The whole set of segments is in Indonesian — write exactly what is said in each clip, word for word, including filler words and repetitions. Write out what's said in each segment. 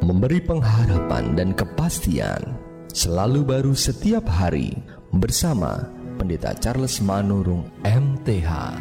memberi pengharapan dan kepastian selalu baru setiap hari bersama Pendeta Charles Manurung M T H.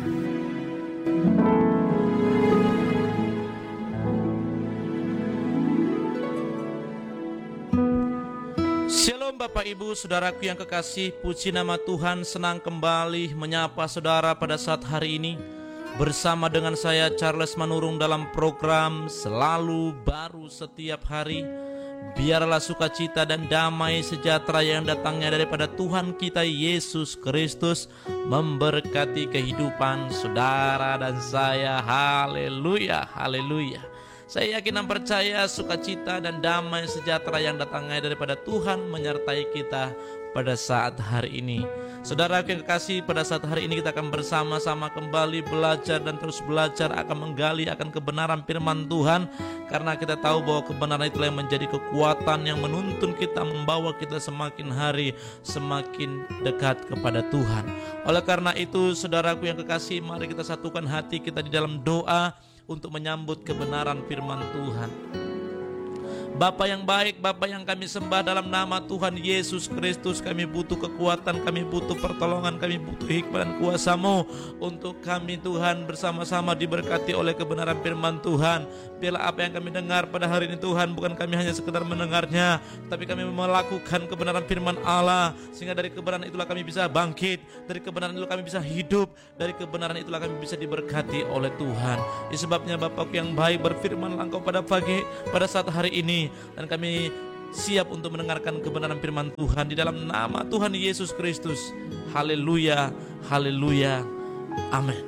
Shalom Bapak Ibu, Saudaraku yang kekasih, puji nama Tuhan, senang kembali menyapa saudara pada saat hari ini bersama dengan saya Charles Manurung dalam program Selalu Baru Setiap Hari. Biarlah sukacita dan damai sejahtera yang datangnya daripada Tuhan kita Yesus Kristus memberkati kehidupan saudara dan saya. Haleluya, haleluya. Saya yakin dan percaya sukacita dan damai sejahtera yang datangnya daripada Tuhan menyertai kita pada saat hari ini. Saudara yang kekasih, pada saat hari ini kita akan bersama-sama kembali belajar dan terus belajar akan menggali akan kebenaran firman Tuhan. Karena kita tahu bahwa kebenaran itulah yang menjadi kekuatan yang menuntun kita, membawa kita semakin hari semakin dekat kepada Tuhan. Oleh karena itu, saudaraku yang kekasih, mari kita satukan hati kita di dalam doa untuk menyambut kebenaran firman Tuhan. Bapa yang baik, Bapa yang kami sembah, dalam nama Tuhan Yesus Kristus kami butuh kekuatan, kami butuh pertolongan, kami butuh hikmat dan kuasa-Mu untuk kami Tuhan bersama-sama diberkati oleh kebenaran firman Tuhan. Biarlah apa yang kami dengar pada hari ini Tuhan, bukan kami hanya sekedar mendengarnya, tapi kami melakukan kebenaran firman Allah, sehingga dari kebenaran itulah kami bisa bangkit, dari kebenaran itulah kami bisa hidup, dari kebenaran itulah kami bisa diberkati oleh Tuhan. Ini sebabnya Bapa yang baik, berfirmanlah Engkau pada pagi, pada saat hari ini, dan kami siap untuk mendengarkan kebenaran firman Tuhan di dalam nama Tuhan Yesus Kristus. Haleluya, haleluya, amin.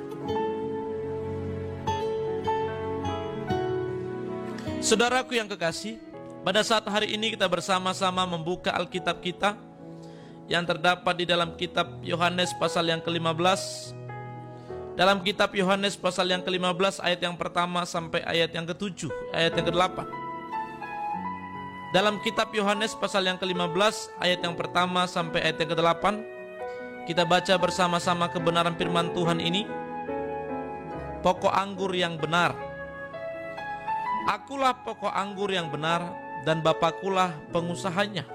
Saudaraku yang kekasih, pada saat hari ini kita bersama-sama membuka Alkitab kita yang terdapat di dalam kitab Yohanes pasal yang kelima belas. Dalam kitab Yohanes pasal yang kelima belas ayat yang pertama sampai ayat yang ketujuh, ayat yang kedelapan. Dalam kitab Yohanes pasal yang kelima belas ayat yang pertama sampai ayat yang kedelapan, kita baca bersama-sama kebenaran firman Tuhan ini. Pokok anggur yang benar. Akulah pokok anggur yang benar, dan Bapakulah pengusahanya.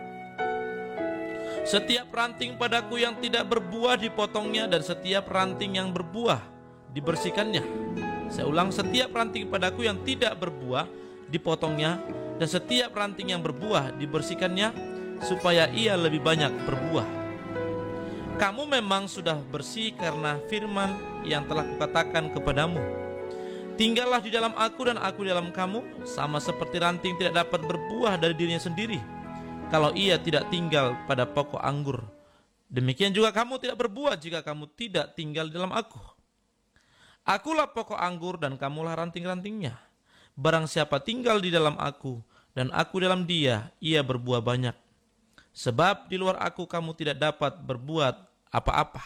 Setiap ranting padaku yang tidak berbuah dipotongnya, dan setiap ranting yang berbuah dibersihkannya. Saya ulang, setiap ranting padaku yang tidak berbuah dipotongnya, dan setiap ranting yang berbuah dibersihkannya, supaya ia lebih banyak berbuah. Kamu memang sudah bersih karena firman yang telah kukatakan kepadamu. Tinggallah di dalam aku dan aku di dalam kamu, sama seperti ranting tidak dapat berbuah dari dirinya sendiri kalau ia tidak tinggal pada pokok anggur. Demikian juga kamu tidak berbuah jika kamu tidak tinggal di dalam aku. Akulah pokok anggur dan kamulah ranting-rantingnya. Barang siapa tinggal di dalam aku dan aku dalam dia, ia berbuah banyak. Sebab di luar aku kamu tidak dapat berbuat apa-apa.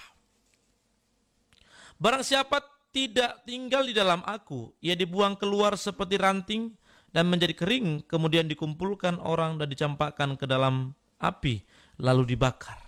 Barang siapa tidak tinggal di dalam aku, ia dibuang keluar seperti ranting dan menjadi kering, kemudian dikumpulkan orang dan dicampakkan ke dalam api, lalu dibakar.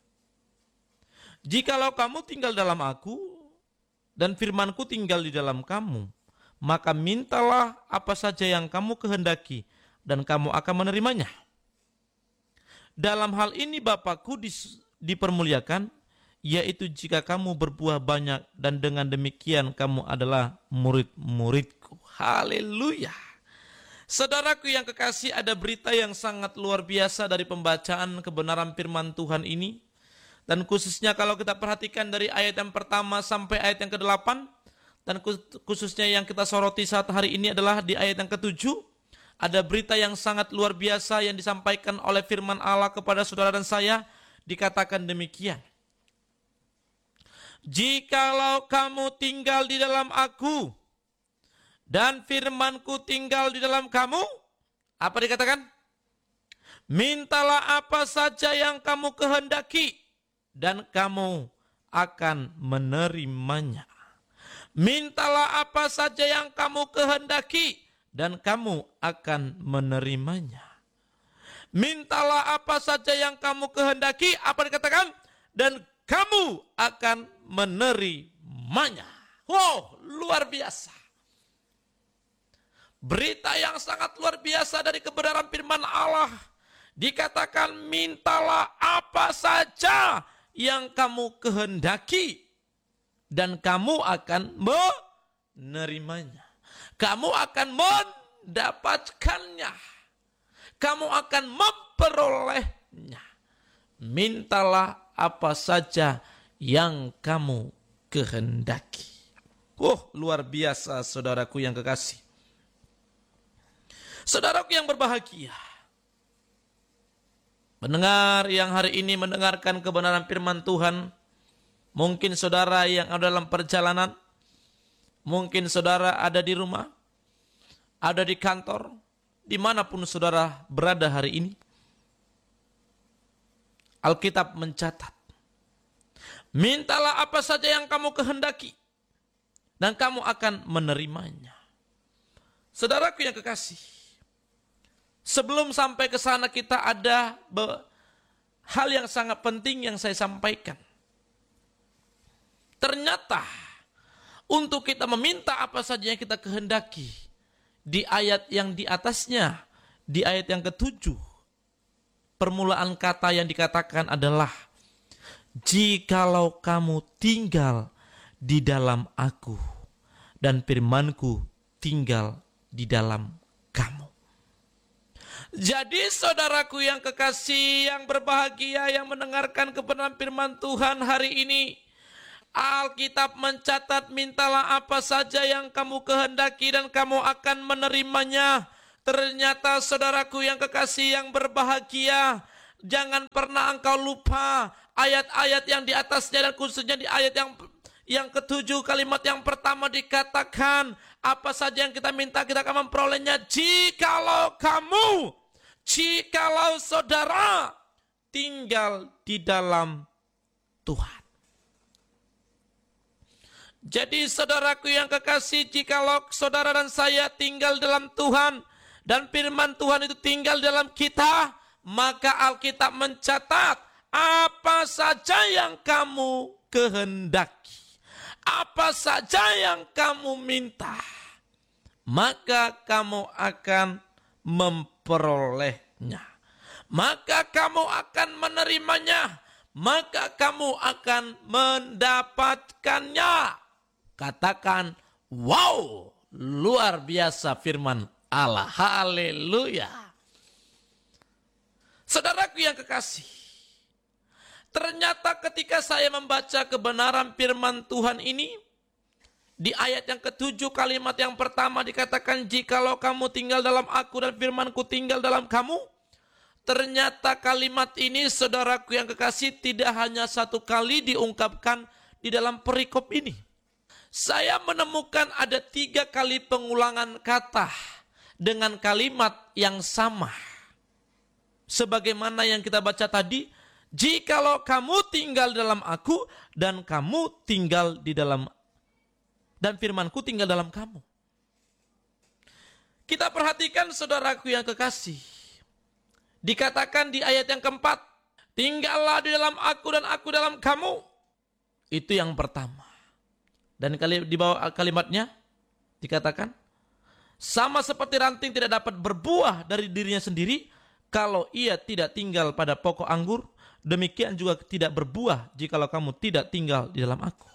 Jikalau kamu tinggal dalam aku dan firmanku tinggal di dalam kamu, maka mintalah apa saja yang kamu kehendaki, dan kamu akan menerimanya. Dalam hal ini Bapakku dipermuliakan, yaitu jika kamu berbuah banyak, dan dengan demikian kamu adalah murid-muridku. Haleluya. Saudaraku yang kekasih, ada berita yang sangat luar biasa dari pembacaan kebenaran firman Tuhan ini. Dan khususnya kalau kita perhatikan dari ayat yang pertama sampai ayat yang kedelapan, dan khususnya yang kita soroti saat hari ini adalah di ayat yang ketujuh, ada berita yang sangat luar biasa yang disampaikan oleh firman Allah kepada saudara dan saya. Dikatakan demikian. Jikalau kamu tinggal di dalam aku dan firmanku tinggal di dalam kamu, apa dikatakan? Mintalah apa saja yang kamu kehendaki, dan kamu akan menerimanya. Mintalah apa saja yang kamu kehendaki, dan kamu akan menerimanya. Mintalah apa saja yang kamu kehendaki, apa dikatakan? Dan kamu akan menerimanya. Wow, luar biasa. Berita yang sangat luar biasa dari kebenaran firman Allah. Dikatakan, mintalah apa saja yang kamu kehendaki, dan kamu akan menerimanya. Kamu akan mendapatkannya. Kamu akan memperolehnya. Mintalah apa saja yang kamu kehendaki. Oh, luar biasa saudaraku yang kekasih. Saudaraku yang berbahagia. Mendengar yang hari ini mendengarkan kebenaran firman Tuhan. Mungkin saudara yang ada dalam perjalanan. Mungkin saudara ada di rumah. Ada di kantor. Dimanapun saudara berada hari ini. Alkitab mencatat. Mintalah apa saja yang kamu kehendaki. Dan kamu akan menerimanya. Saudaraku yang kekasih. Sebelum sampai ke sana kita ada hal yang sangat penting yang saya sampaikan. Ternyata untuk kita meminta apa saja yang kita kehendaki. Di ayat yang di atasnya, di ayat yang ketujuh, permulaan kata yang dikatakan adalah, jikalau kamu tinggal di dalam aku, dan firmanku tinggal di dalam kamu. Jadi saudaraku yang kekasih, yang berbahagia, yang mendengarkan kebenaran firman Tuhan hari ini, Alkitab mencatat, mintalah apa saja yang kamu kehendaki dan kamu akan menerimanya. Ternyata saudaraku yang kekasih, yang berbahagia, jangan pernah engkau lupa ayat-ayat yang di atasnya, dan khususnya di ayat yang yang ketujuh, kalimat yang pertama dikatakan, apa saja yang kita minta kita akan memperolehnya. Jikalau kamu, jikalau saudara tinggal di dalam Tuhan. Jadi saudaraku yang kekasih, jikalau saudara dan saya tinggal dalam Tuhan, dan firman Tuhan itu tinggal dalam kita, maka Alkitab mencatat, apa saja yang kamu kehendaki, apa saja yang kamu minta, maka kamu akan memperolehnya. Maka kamu akan menerimanya, maka kamu akan mendapatkannya. Katakan, wow, luar biasa firman Allah. Haleluya. Saudaraku yang kekasih, ternyata ketika saya membaca kebenaran firman Tuhan ini, di ayat yang ketujuh, kalimat yang pertama dikatakan, jikalau kamu tinggal dalam aku dan firmanku tinggal dalam kamu. Ternyata kalimat ini, saudaraku yang kekasih, tidak hanya satu kali diungkapkan di dalam perikop ini. Saya menemukan ada tiga kali pengulangan kata dengan kalimat yang sama. Sebagaimana yang kita baca tadi, jikalau kamu tinggal dalam aku dan kamu tinggal di dalam, dan firmanku tinggal dalam kamu. Kita perhatikan saudaraku yang kekasih. Dikatakan di ayat yang keempat, tinggallah di dalam aku dan aku dalam kamu. Itu yang pertama. Dan di bawah kalimatnya dikatakan, sama seperti ranting tidak dapat berbuah dari dirinya sendiri kalau ia tidak tinggal pada pokok anggur, demikian juga tidak berbuah jikalau kamu tidak tinggal di dalam aku.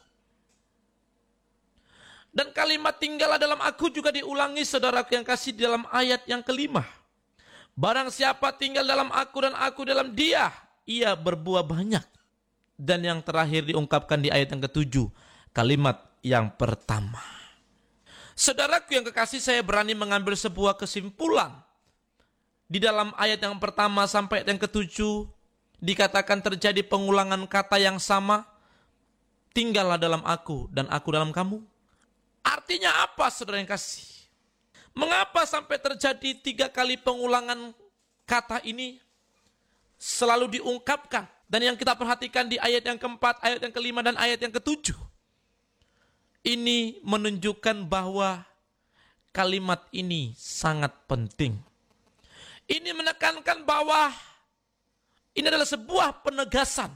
Dan kalimat tinggallah dalam aku juga diulangi saudaraku yang kasih di dalam ayat yang kelima. Barang siapa tinggal dalam aku dan aku dalam dia, ia berbuah banyak. Dan yang terakhir diungkapkan di ayat yang ketujuh, kalimat yang pertama. Saudaraku yang kekasih, saya berani mengambil sebuah kesimpulan. Di dalam ayat yang pertama sampai ayat yang ketujuh, dikatakan terjadi pengulangan kata yang sama, tinggallah dalam aku dan aku dalam kamu. Artinya apa saudara yang kasih? Mengapa sampai terjadi tiga kali pengulangan kata ini selalu diungkapkan? Dan yang kita perhatikan di ayat yang keempat, ayat yang kelima, dan ayat yang ketujuh. Ini menunjukkan bahwa kalimat ini sangat penting. Ini menekankan bahwa ini adalah sebuah penegasan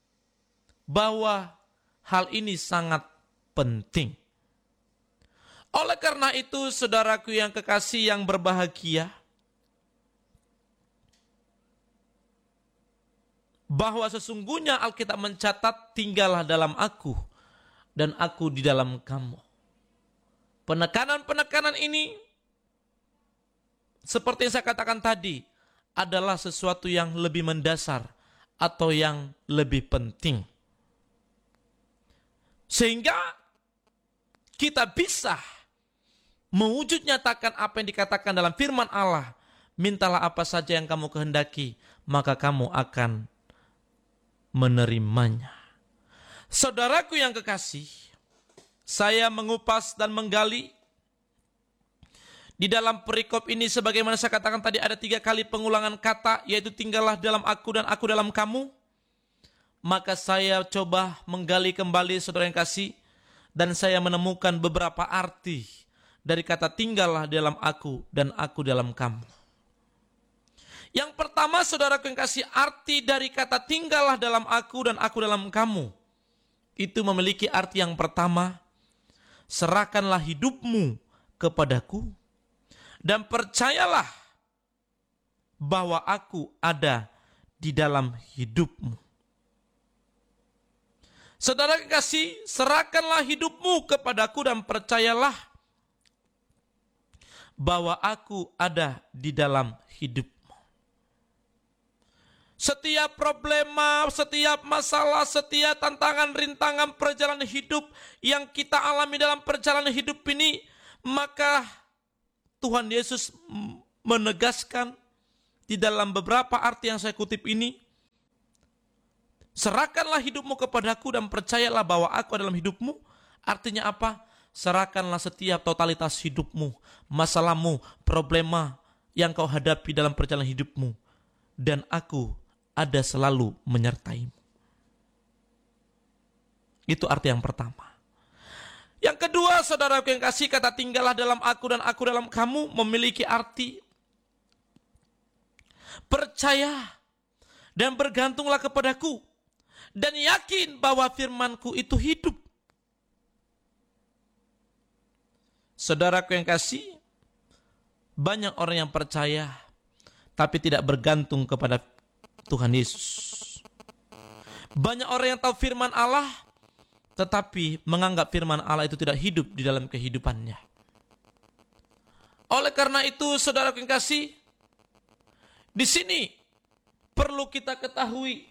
bahwa hal ini sangat penting. Oleh karena itu, saudaraku yang kekasih yang berbahagia, bahwa sesungguhnya Alkitab mencatat, tinggallah dalam aku dan aku di dalam kamu. Penekanan-penekanan ini, seperti yang saya katakan tadi, adalah sesuatu yang lebih mendasar atau yang lebih penting. Sehingga kita bisa mewujud nyatakan apa yang dikatakan dalam firman Allah. Mintalah apa saja yang kamu kehendaki, maka kamu akan menerimanya. Saudaraku yang kekasih, saya mengupas dan menggali di dalam perikop ini, sebagaimana saya katakan tadi, ada tiga kali pengulangan kata, yaitu tinggallah dalam aku dan aku dalam kamu. Maka saya coba menggali kembali, saudara yang kasih, dan saya menemukan beberapa arti dari kata tinggallah dalam aku dan aku dalam kamu. Yang pertama, saudara yang kasih, arti dari kata tinggallah dalam aku dan aku dalam kamu, itu memiliki arti yang pertama, serahkanlah hidupmu kepadaku dan percayalah bahwa aku ada di dalam hidupmu. Saudara kekasih, serahkanlah hidupmu kepadaku dan percayalah bahwa aku ada di dalam hidupmu. Setiap problema, setiap masalah, setiap tantangan, rintangan perjalanan hidup yang kita alami dalam perjalanan hidup ini, maka Tuhan Yesus menegaskan di dalam beberapa arti yang saya kutip ini, serahkanlah hidupmu kepadaku dan percayalah bahwa aku dalam hidupmu. Artinya apa? Serahkanlah setiap totalitas hidupmu, masalahmu, problema yang kau hadapi dalam perjalanan hidupmu, dan aku ada selalu menyertaimu. Itu arti yang pertama. Yang kedua, saudaraku yang kasih, kata tinggallah dalam aku dan aku dalam kamu memiliki arti percaya dan bergantunglah kepadaku dan yakin bahwa firmanku itu hidup. Saudaraku yang kasih, banyak orang yang percaya tapi tidak bergantung kepada Tuhan Yesus. Banyak orang yang tahu firman Allah tetapi menganggap firman Allah itu tidak hidup di dalam kehidupannya. Oleh karena itu, saudaraku yang kasih, di sini perlu kita ketahui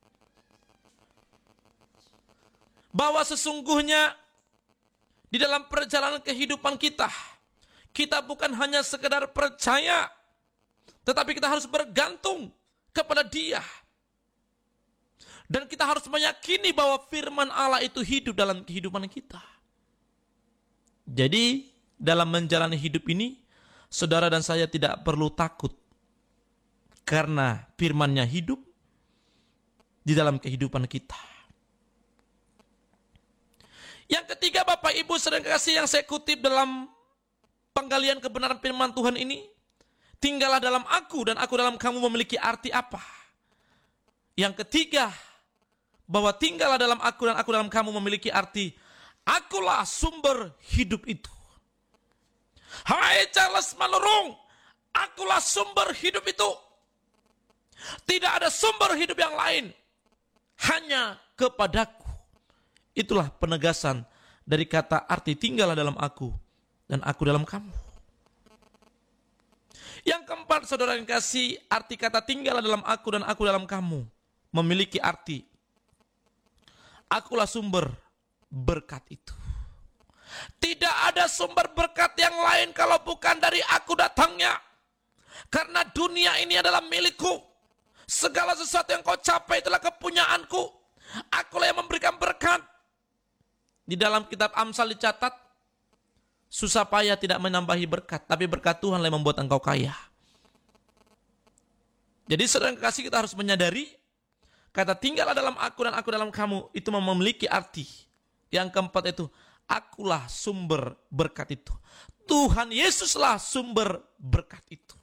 bahwa sesungguhnya di dalam perjalanan kehidupan kita, kita bukan hanya sekedar percaya, tetapi kita harus bergantung kepada Dia. Dan kita harus meyakini bahwa firman Allah itu hidup dalam kehidupan kita. Jadi, dalam menjalani hidup ini, saudara dan saya tidak perlu takut karena firman-Nya hidup di dalam kehidupan kita. Yang ketiga, Bapak Ibu saudara kasih, yang saya kutip dalam penggalian kebenaran firman Tuhan ini, tinggallah dalam aku dan aku dalam kamu memiliki arti apa? Yang ketiga, bahwa tinggallah dalam aku dan aku dalam kamu memiliki arti akulah sumber hidup itu. Hai Charles Manurung, akulah sumber hidup itu. Tidak ada sumber hidup yang lain, hanya kepadaku. Itulah penegasan dari kata arti tinggallah dalam aku dan aku dalam kamu. Yang keempat, saudara yang kasih, arti kata tinggallah dalam aku dan aku dalam kamu memiliki arti akulah sumber berkat itu. Tidak ada sumber berkat yang lain kalau bukan dari aku datangnya. Karena dunia ini adalah milikku. Segala sesuatu yang kau capai itulah kepunyaanku. Akulah yang memberikan berkat. Di dalam kitab Amsal dicatat, susah payah tidak menambahi berkat, tapi berkat Tuhan yang membuat engkau kaya. Jadi saudara yang kekasih, kita harus menyadari kata tinggallah dalam aku dan aku dalam kamu itu memiliki arti. Yang keempat itu, akulah sumber berkat itu. Tuhan Yesuslah sumber berkat itu.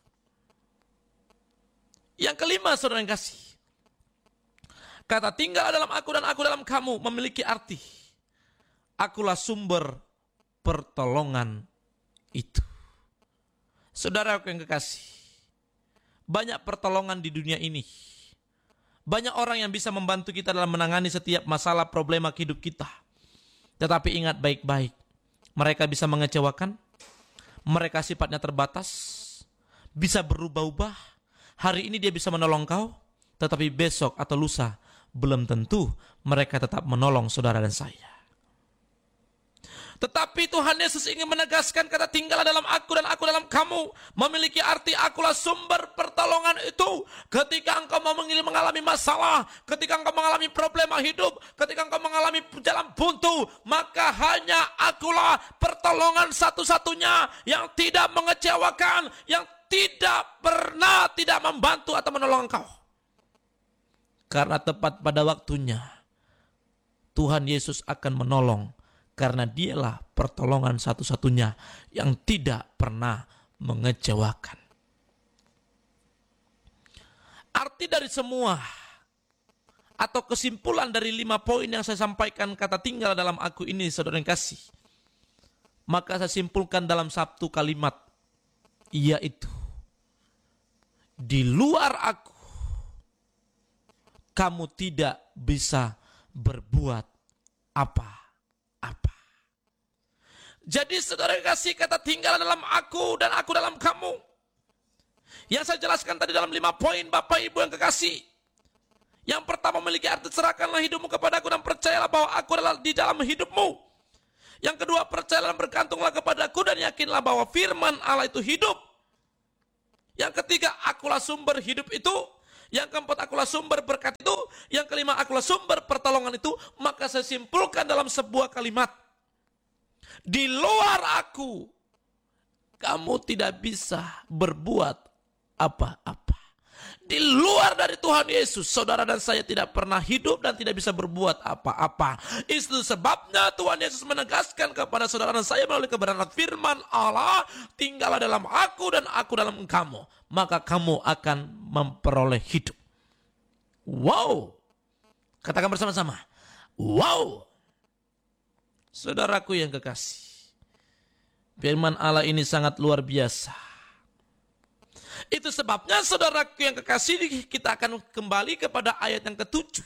Yang kelima, saudara yang kasih, kata tinggallah dalam aku dan aku dalam kamu memiliki arti akulah sumber pertolongan itu. Saudaraku yang kekasih, banyak pertolongan di dunia ini. Banyak orang yang bisa membantu kita dalam menangani setiap masalah problema hidup kita. Tetapi ingat baik-baik, mereka bisa mengecewakan, mereka sifatnya terbatas, bisa berubah-ubah. Hari ini dia bisa menolong kau, tetapi besok atau lusa belum tentu mereka tetap menolong saudara dan saya. Tetapi Tuhan Yesus ingin menegaskan kata tinggallah dalam aku dan aku dalam kamu. Memiliki arti akulah sumber pertolongan itu. Ketika engkau mengalami masalah, ketika engkau mengalami problema hidup, ketika engkau mengalami jalan buntu, maka hanya akulah pertolongan satu-satunya yang tidak mengecewakan, yang tidak pernah tidak membantu atau menolong engkau. Karena tepat pada waktunya, Tuhan Yesus akan menolong. Karena dialah pertolongan satu-satunya yang tidak pernah mengecewakan. Arti dari semua atau kesimpulan dari lima poin yang saya sampaikan kata tinggal dalam aku ini, saudara yang kasih, maka saya simpulkan dalam satu kalimat, yaitu di luar aku kamu tidak bisa berbuat apa-apa. Jadi saudara yang kasih, kata tinggal dalam aku dan aku dalam kamu, yang saya jelaskan tadi dalam lima poin Bapak Ibu yang kekasih. Yang pertama, memiliki arti serahkanlah hidupmu kepada aku dan percayalah bahwa aku adalah di dalam hidupmu. Yang kedua, percayalah dan bergantunglah kepada aku dan yakinlah bahwa firman Allah itu hidup. Yang ketiga, akulah sumber hidup itu. Yang keempat, akulah sumber berkat itu. Yang kelima, akulah sumber pertolongan itu. Maka saya simpulkan dalam sebuah kalimat, di luar aku, kamu tidak bisa berbuat apa-apa. Di luar dari Tuhan Yesus, saudara dan saya tidak pernah hidup dan tidak bisa berbuat apa-apa. Itu sebabnya Tuhan Yesus menegaskan kepada saudara dan saya melalui kebenaran firman Allah, tinggallah dalam aku dan aku dalam kamu, maka kamu akan memperoleh hidup. Wow. Katakan bersama-sama. Wow. Saudaraku yang kekasih, firman Allah ini sangat luar biasa. Itu sebabnya saudaraku yang kekasih, kita akan kembali kepada ayat yang ketujuh.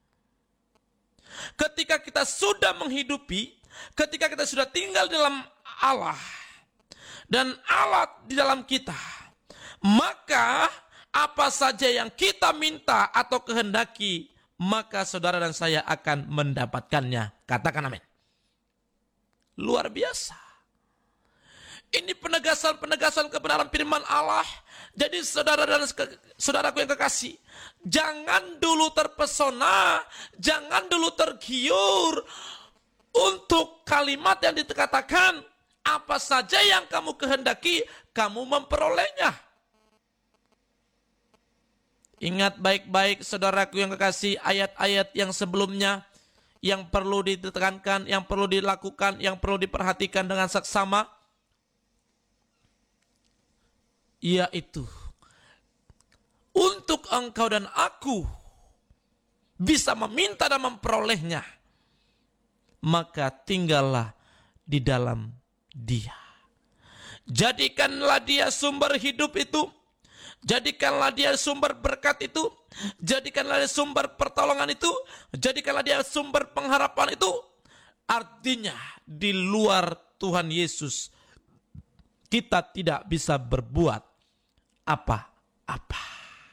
Ketika kita sudah menghidupi, ketika kita sudah tinggal dalam Allah, dan Allah di dalam kita, maka apa saja yang kita minta atau kehendaki, maka saudara dan saya akan mendapatkannya. Katakan amin. Luar biasa. Ini penegasan-penegasan kebenaran firman Allah. Jadi saudara dan saudaraku yang kekasih, jangan dulu terpesona, jangan dulu tergiur untuk kalimat yang dikatakan, apa saja yang kamu kehendaki, kamu memperolehnya. Ingat baik-baik saudaraku yang kekasih, ayat-ayat yang sebelumnya, yang perlu ditekankan, yang perlu dilakukan, yang perlu diperhatikan dengan saksama, yaitu untuk engkau dan aku bisa meminta dan memperolehnya, maka tinggallah di dalam Dia. Jadikanlah Dia sumber hidup itu, jadikanlah Dia sumber berkat itu, jadikanlah Dia sumber pertolongan itu, jadikanlah Dia sumber pengharapan itu. Artinya di luar Tuhan Yesus kita tidak bisa berbuat apa-apa.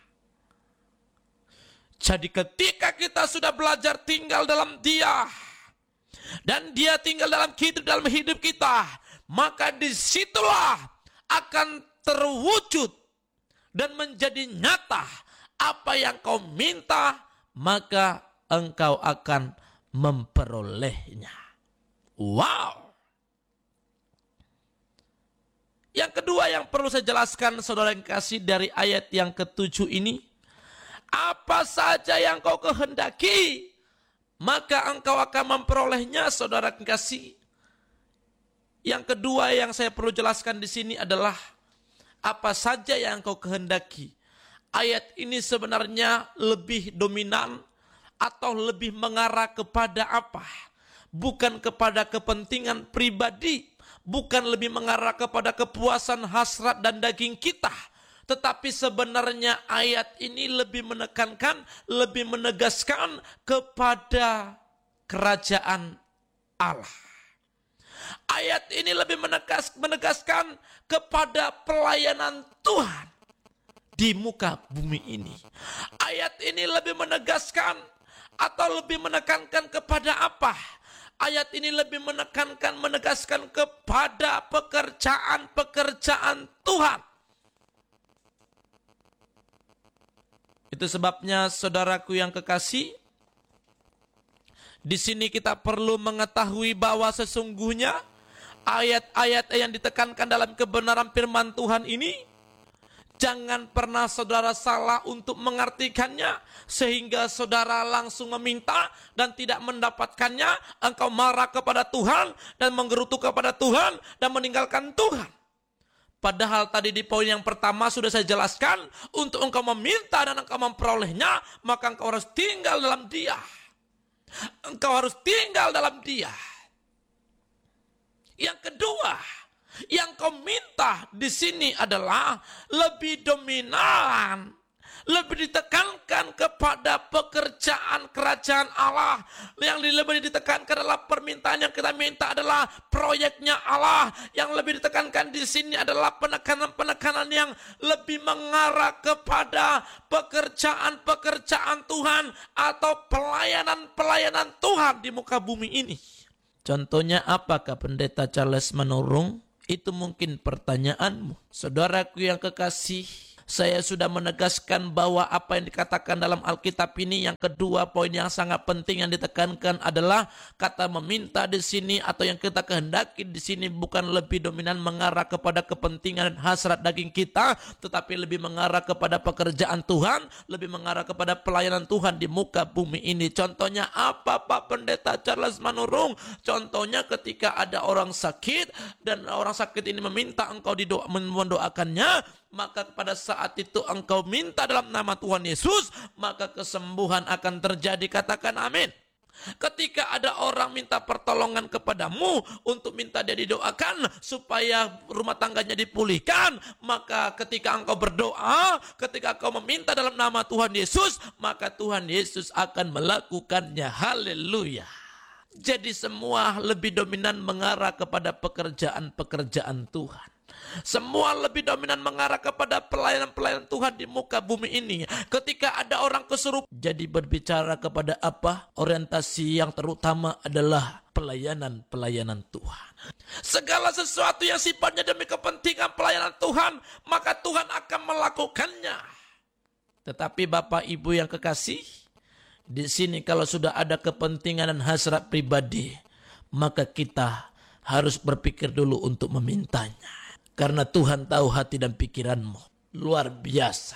Jadi ketika kita sudah belajar tinggal dalam Dia dan Dia tinggal dalam hidup dalam hidup kita, maka disitulah akan terwujud dan menjadi nyata apa yang kau minta, maka engkau akan memperolehnya. Wow. Yang kedua yang perlu saya jelaskan saudara yang kasih dari ayat yang ketujuh ini, apa saja yang kau kehendaki, maka engkau akan memperolehnya, saudara yang kasih. Yang kedua yang saya perlu jelaskan di sini adalah apa saja yang kau kehendaki. Ayat ini sebenarnya lebih dominan atau lebih mengarah kepada apa? Bukan kepada kepentingan pribadi, bukan lebih mengarah kepada kepuasan hasrat dan daging kita. Tetapi sebenarnya ayat ini lebih menekankan, lebih menegaskan kepada kerajaan Allah. Ayat ini lebih menegas, menegaskan kepada pelayanan Tuhan di muka bumi ini. Ayat ini lebih menegaskan atau lebih menekankan kepada apa? Ayat ini lebih menekankan, menegaskan kepada pekerjaan-pekerjaan Tuhan. Itu sebabnya saudaraku yang kekasih, di sini kita perlu mengetahui bahwa sesungguhnya ayat-ayat yang ditekankan dalam kebenaran firman Tuhan ini, jangan pernah saudara salah untuk mengartikannya sehingga saudara langsung meminta dan tidak mendapatkannya, engkau marah kepada Tuhan dan menggerutu kepada Tuhan dan meninggalkan Tuhan. Padahal tadi di poin yang pertama sudah saya jelaskan, untuk engkau meminta dan engkau memperolehnya, maka engkau harus tinggal dalam Dia. Engkau harus tinggal dalam Dia. Yang kedua, yang kau minta di sini adalah lebih dominan, lebih ditekankan kepada pekerjaan kerajaan Allah. Yang lebih ditekankan adalah permintaan yang kita minta adalah proyeknya Allah. Yang lebih ditekankan di sini adalah penekanan-penekanan yang lebih mengarah kepada pekerjaan-pekerjaan Tuhan atau pelayanan-pelayanan Tuhan di muka bumi ini. Contohnya apakah Pendeta Charles Manurung? Itu mungkin pertanyaanmu. Saudaraku yang kekasih, saya sudah menegaskan bahwa apa yang dikatakan dalam Alkitab ini, yang kedua poin yang sangat penting yang ditekankan adalah kata meminta di sini atau yang kita kehendaki di sini bukan lebih dominan mengarah kepada kepentingan dan hasrat daging kita, tetapi lebih mengarah kepada pekerjaan Tuhan, lebih mengarah kepada pelayanan Tuhan di muka bumi ini. Contohnya apa Pak Pendeta Charles Manurung? Contohnya ketika ada orang sakit dan orang sakit ini meminta engkau didoa, mendoakannya, maka pada saat itu engkau minta dalam nama Tuhan Yesus, maka kesembuhan akan terjadi. Katakan amin. Ketika ada orang minta pertolongan kepadamu untuk minta dia didoakan supaya rumah tangganya dipulihkan, maka ketika engkau berdoa, ketika engkau meminta dalam nama Tuhan Yesus, maka Tuhan Yesus akan melakukannya. Haleluya. Jadi semua lebih dominan mengarah kepada pekerjaan-pekerjaan Tuhan. Semua lebih dominan mengarah kepada pelayanan-pelayanan Tuhan di muka bumi ini. Ketika ada orang kesurupan, jadi berbicara kepada apa? Orientasi yang terutama adalah pelayanan-pelayanan Tuhan. Segala sesuatu yang sifatnya demi kepentingan pelayanan Tuhan, maka Tuhan akan melakukannya. Tetapi Bapak Ibu yang kekasih, di sini kalau sudah ada kepentingan dan hasrat pribadi, maka kita harus berpikir dulu untuk memintanya. Karena Tuhan tahu hati dan pikiranmu. Luar biasa.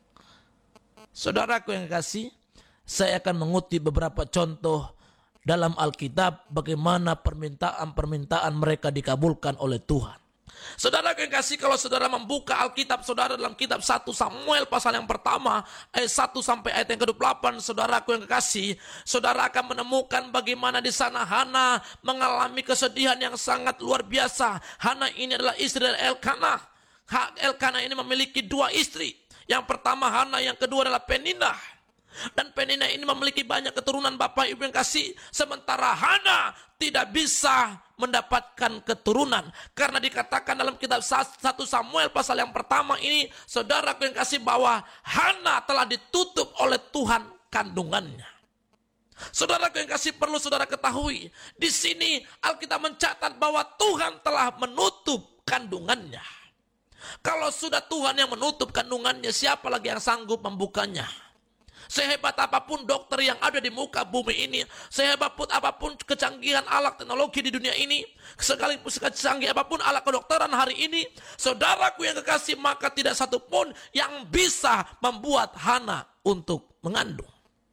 Saudaraku yang kasih, saya akan mengutip beberapa contoh dalam Alkitab bagaimana permintaan-permintaan mereka dikabulkan oleh Tuhan. Saudaraku yang kasih, kalau saudara membuka Alkitab saudara dalam kitab satu Samuel pasal yang pertama ayat satu sampai ayat yang ke dua puluh delapan, saudaraku yang kekasih, saudara akan menemukan bagaimana di sana Hana mengalami kesedihan yang sangat luar biasa. Hana ini adalah istri dari Elkanah. Elkanah ini memiliki dua istri. Yang pertama Hana, yang kedua adalah Peninah. Dan Peninah ini memiliki banyak keturunan Bapak Ibu yang kasih. Sementara Hana tidak bisa mendapatkan keturunan. Karena dikatakan dalam kitab satu Samuel pasal yang pertama ini, saudaraku yang kasih, bahwa Hana telah ditutup oleh Tuhan kandungannya. Saudaraku yang kasih, perlu saudara ketahui, di sini Alkitab mencatat bahwa Tuhan telah menutup kandungannya. Kalau sudah Tuhan yang menutup kandungannya, siapa lagi yang sanggup membukanya? Sehebat apapun dokter yang ada di muka bumi ini, sehebat apapun kecanggihan alat teknologi di dunia ini, sekalipun secanggih apapun alat kedokteran hari ini, saudaraku yang kekasih, maka tidak satu pun yang bisa membuat Hana untuk mengandung.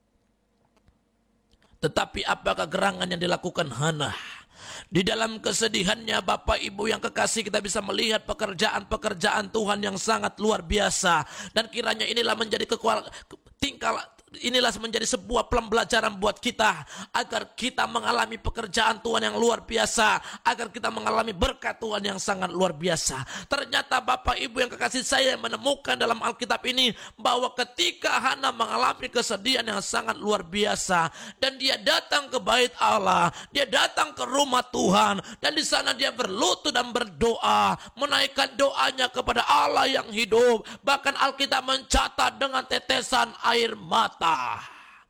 Tetapi apakah gerangan yang dilakukan Hana? Di dalam kesedihannya Bapak Ibu yang kekasih, kita bisa melihat pekerjaan-pekerjaan Tuhan yang sangat luar biasa. Dan kiranya inilah menjadi kekuatan tingkah inilah menjadi sebuah pembelajaran buat kita, agar kita mengalami pekerjaan Tuhan yang luar biasa, agar kita mengalami berkat Tuhan yang sangat luar biasa. Ternyata Bapak Ibu yang kekasih saya menemukan dalam Alkitab ini bahwa ketika Hana mengalami kesedihan yang sangat luar biasa, dan dia datang ke bait Allah, dia datang ke rumah Tuhan, dan di sana dia berlutut dan berdoa, menaikkan doanya kepada Allah yang hidup. Bahkan Alkitab mencatat dengan tetesan air mata.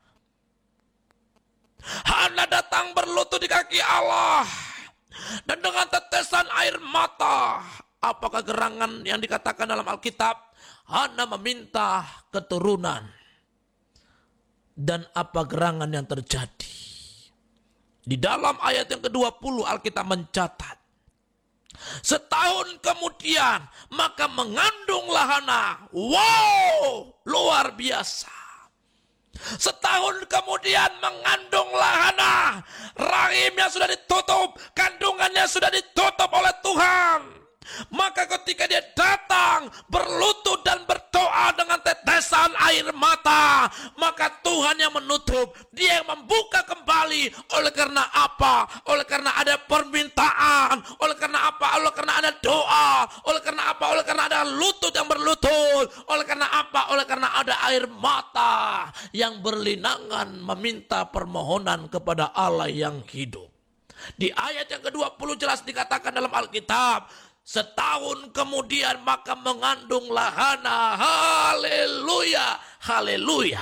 Hana datang berlutut di kaki Allah, dan dengan tetesan air mata, apakah gerangan yang dikatakan dalam Alkitab? Hana meminta keturunan. Dan apa gerangan yang terjadi? Di dalam ayat yang kedua puluh Alkitab mencatat, setahun kemudian maka mengandunglah Hana. Wow, luar biasa. Setahun kemudian mengandunglah Hana. Rahimnya sudah ditutup, kandungannya sudah ditutup oleh Tuhan. Maka ketika dia datang berlutut dan berdoa dengan tetesan air mata, maka Tuhan yang menutup, dia yang membuka kembali. Oleh karena apa? Oleh karena ada permintaan. Oleh karena apa? Oleh karena ada doa. Oleh karena apa? Oleh karena ada lutut yang berlutut. Oleh karena apa? Oleh karena ada air mata yang berlinangan meminta permohonan kepada Allah yang hidup. Di ayat yang kedua puluh jelas dikatakan dalam Alkitab, setahun kemudian maka mengandunglah Hana. Haleluya, haleluya.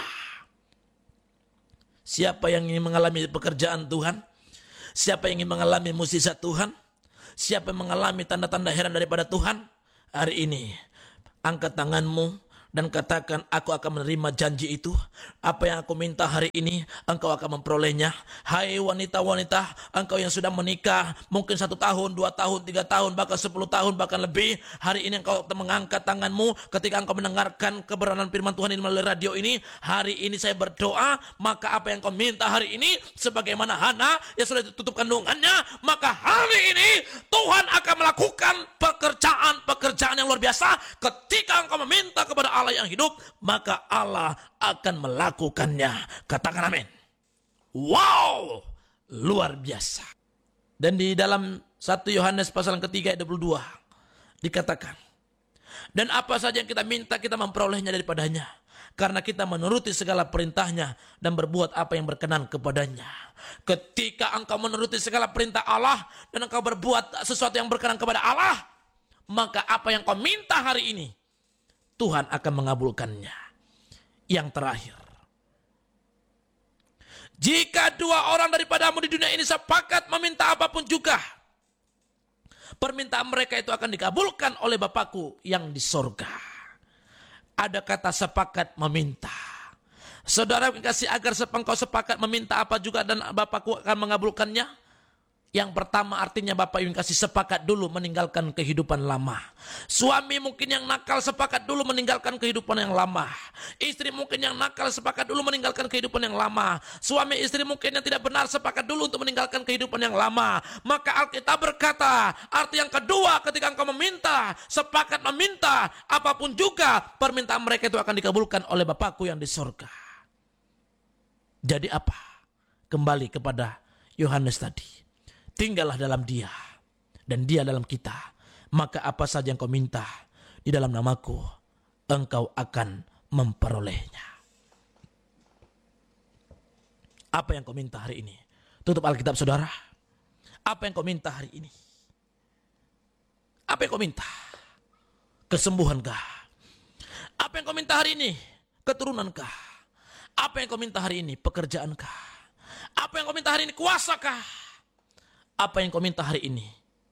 Siapa yang ingin mengalami pekerjaan Tuhan? Siapa yang ingin mengalami mukjizat Tuhan? Siapa yang mengalami tanda-tanda heran daripada Tuhan? Hari ini angkat tanganmu dan katakan, aku akan menerima janji itu. Apa yang aku minta hari ini, engkau akan memperolehnya. Hai wanita-wanita, engkau yang sudah menikah, mungkin satu tahun, dua tahun, tiga tahun, bahkan sepuluh tahun, bahkan lebih. Hari ini engkau mengangkat tanganmu ketika engkau mendengarkan kebenaran firman Tuhan ini melalui radio ini. Hari ini saya berdoa, maka apa yang kau minta hari ini, sebagaimana Hana yang sudah ditutup kandungannya, maka hari ini Tuhan akan melakukan pekerjaan-pekerjaan yang luar biasa. Ketika engkau meminta kepada Allah yang hidup, maka Allah akan melakukannya. Katakan amin. Wow, luar biasa. Dan di dalam satu Yohanes pasal yang ketiga ayat dua puluh dua dikatakan, dan apa saja yang kita minta kita memperolehnya daripadanya, karena kita menuruti segala perintahnya dan berbuat apa yang berkenan kepadanya. Ketika engkau menuruti segala perintah Allah dan engkau berbuat sesuatu yang berkenan kepada Allah, maka apa yang kau minta hari ini Tuhan akan mengabulkannya. Yang terakhir, jika dua orang daripadamu di dunia ini sepakat meminta apapun juga, permintaan mereka itu akan dikabulkan oleh Bapakku yang di sorga. Ada kata sepakat meminta. Saudara kasih agar engkau sepakat meminta apa juga dan Bapakku akan mengabulkannya. Yang pertama artinya Bapak Ibu kasih sepakat dulu meninggalkan kehidupan lama. Suami mungkin yang nakal sepakat dulu meninggalkan kehidupan yang lama. Istri mungkin yang nakal sepakat dulu meninggalkan kehidupan yang lama. Suami istri mungkin yang tidak benar sepakat dulu untuk meninggalkan kehidupan yang lama. Maka Alkitab berkata, arti yang kedua ketika engkau meminta, sepakat meminta, apapun juga permintaan mereka itu akan dikabulkan oleh Bapakku yang di sorga. Jadi apa? Kembali kepada Yohanes tadi. Tinggallah dalam dia, dan dia dalam kita. Maka apa saja yang kau minta di dalam namaku, engkau akan memperolehnya. Apa yang kau minta hari ini? Tutup Alkitab saudara. Apa yang kau minta hari ini? Apa yang kau minta? Kesembuhankah? Apa yang kau minta hari ini? Keturunankah? Apa yang kau minta hari ini? Pekerjaankah? Apa yang kau minta hari ini? Kuasakah? Apa yang kau minta hari ini?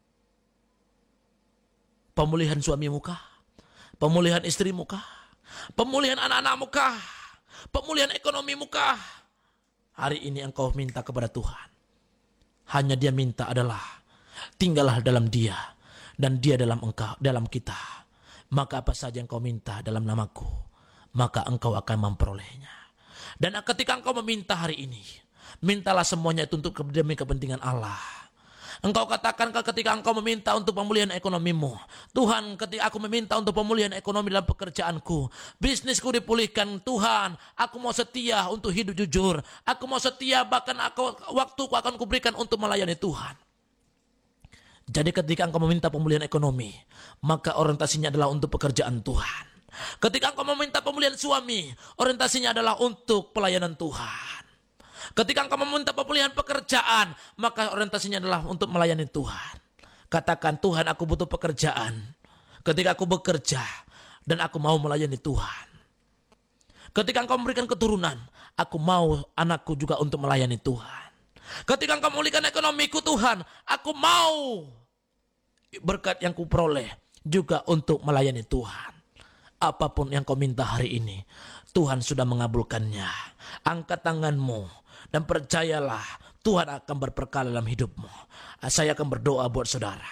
Pemulihan suamimu kah? Pemulihan istrimu kah? Pemulihan anak-anakmu kah? Pemulihan ekonomimu kah? Hari ini engkau minta kepada Tuhan. Hanya dia minta adalah tinggallah dalam dia dan dia dalam engkau, dalam kita. Maka apa saja yang kau minta dalam namaku, maka engkau akan memperolehnya. Dan ketika engkau meminta hari ini, mintalah semuanya itu untuk demi kepentingan Allah. Engkau katakan ketika engkau meminta untuk pemulihan ekonomimu, Tuhan, ketika aku meminta untuk pemulihan ekonomi dalam pekerjaanku, bisnisku dipulihkan, Tuhan, aku mau setia untuk hidup jujur, aku mau setia bahkan aku, waktuku akan kuberikan untuk melayani Tuhan. Jadi ketika engkau meminta pemulihan ekonomi, maka orientasinya adalah untuk pekerjaan Tuhan. Ketika engkau meminta pemulihan suami, orientasinya adalah untuk pelayanan Tuhan. Ketika engkau meminta pemulihan pekerjaan, maka orientasinya adalah untuk melayani Tuhan. Katakan, Tuhan, aku butuh pekerjaan. Ketika aku bekerja dan aku mau melayani Tuhan. Ketika engkau memberikan keturunan, aku mau anakku juga untuk melayani Tuhan. Ketika engkau memulihkan ekonomiku, Tuhan, aku mau berkat yang kuperoleh juga untuk melayani Tuhan. Apapun yang kau minta hari ini, Tuhan sudah mengabulkannya. Angkat tanganmu dan percayalah, Tuhan akan berperkara dalam hidupmu. Saya akan berdoa buat saudara.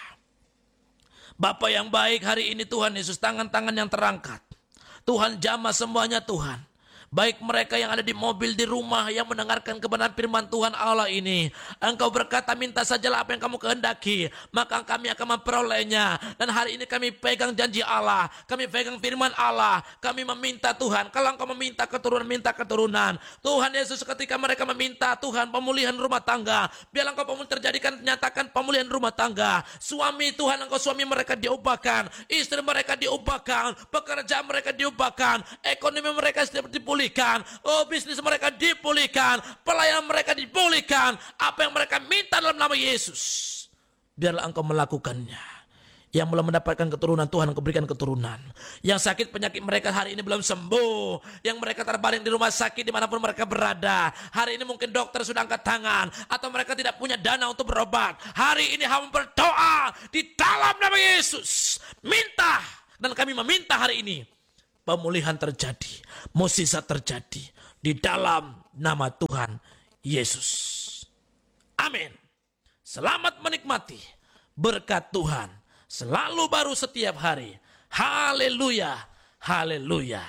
Bapa yang baik, hari ini Tuhan Yesus, tangan-tangan yang terangkat, Tuhan jamah semuanya Tuhan. Baik mereka yang ada di mobil, di rumah, yang mendengarkan kebenaran firman Tuhan Allah ini. Engkau berkata, minta sajalah apa yang kamu kehendaki, maka kami akan memperolehnya. Dan hari ini kami pegang janji Allah, kami pegang firman Allah. Kami meminta Tuhan, kalau engkau meminta keturunan, minta keturunan. Tuhan Yesus, ketika mereka meminta Tuhan pemulihan rumah tangga, biarlah engkau terjadikan, nyatakan pemulihan rumah tangga. Suami Tuhan, engkau suami mereka diubahkan, istri mereka diubahkan, pekerjaan mereka diubahkan, ekonomi mereka dipulihkan. Oh, bisnis mereka dipulihkan, pelayanan mereka dipulihkan. Apa yang mereka minta dalam nama Yesus, biarlah engkau melakukannya. Yang belum mendapatkan keturunan, Tuhan engkau berikan keturunan. Yang sakit penyakit mereka hari ini belum sembuh, yang mereka terbaring di rumah sakit dimanapun mereka berada, hari ini mungkin dokter sudah angkat tangan, atau mereka tidak punya dana untuk berobat. Hari ini hamba berdoa di dalam nama Yesus, minta, dan kami meminta hari ini pemulihan terjadi, mukjizat terjadi di dalam nama Tuhan Yesus. Amin. Selamat menikmati berkat Tuhan, selalu baru setiap hari. Haleluya, haleluya.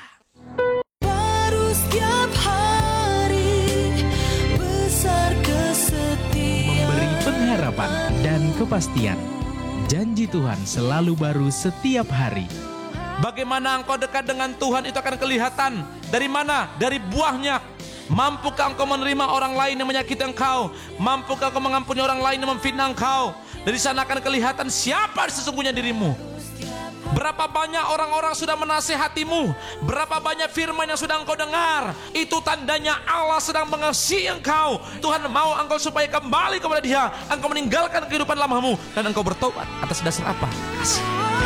Baru setiap hari, besar kesetiaan. Memberi pengharapan dan kepastian. Janji Tuhan selalu baru setiap hari. Bagaimana engkau dekat dengan Tuhan itu akan kelihatan. Dari mana? Dari buahnya. Mampukah engkau menerima orang lain yang menyakiti engkau? Mampukah engkau mengampuni orang lain yang memfitnah engkau? Dari sana akan kelihatan siapa sesungguhnya dirimu. Berapa banyak orang-orang sudah menasihatimu, berapa banyak firman yang sudah engkau dengar. Itu tandanya Allah sedang mengasihi engkau. Tuhan mau engkau supaya kembali kepada Dia. Engkau meninggalkan kehidupan lamamu dan engkau bertobat. Atas dasar apa? Kasih.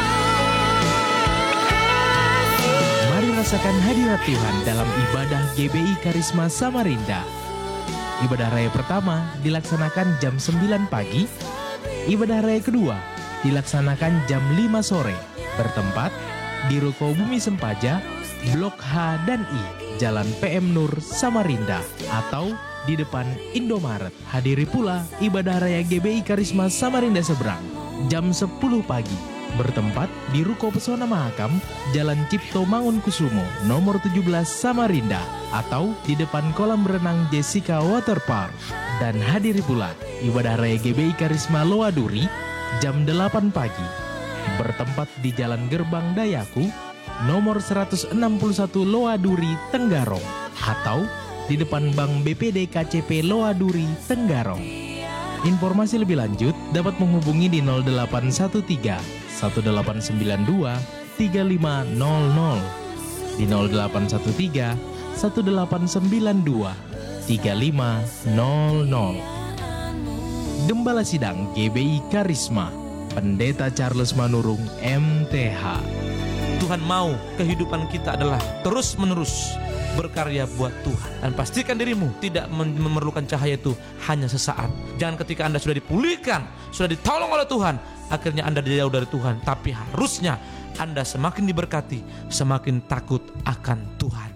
Mari rasakan hadirat Tuhan dalam ibadah G B I Karisma Samarinda. Ibadah raya pertama dilaksanakan jam sembilan pagi. Ibadah raya kedua dilaksanakan jam lima sore. Bertempat di Ruko Bumi Sempaja, Blok H dan I, Jalan P M Nur, Samarinda. Atau di depan Indomaret. Hadiri pula ibadah raya G B I Karisma Samarinda seberang, jam sepuluh pagi. Bertempat di Ruko Pesona Mahakam, Jalan Cipto Mangunkusumo, nomor tujuh belas Samarinda. Atau di depan kolam renang Jessica Waterpark. Dan hadiri pula ibadah raya G B I Karisma Loaduri, jam delapan pagi. Bertempat di Jalan Gerbang Dayaku, nomor seratus enam puluh satu Loaduri, Tenggarong. Atau di depan Bank B P D K C P Loaduri, Tenggarong. Informasi lebih lanjut dapat menghubungi di nol delapan satu tiga, satu delapan sembilan dua, tiga lima nol nol, di nol delapan satu tiga, satu delapan sembilan dua, tiga lima nol nol. Gembala Sidang G B I Karisma, Pendeta Charles Manurung M T H. Tuhan mau kehidupan kita adalah terus-menerus berkarya buat Tuhan. Dan pastikan dirimu tidak memerlukan cahaya itu hanya sesaat. Jangan ketika Anda sudah dipulihkan, sudah ditolong oleh Tuhan, akhirnya Anda jauh dari Tuhan. Tapi harusnya Anda semakin diberkati, semakin takut akan Tuhan.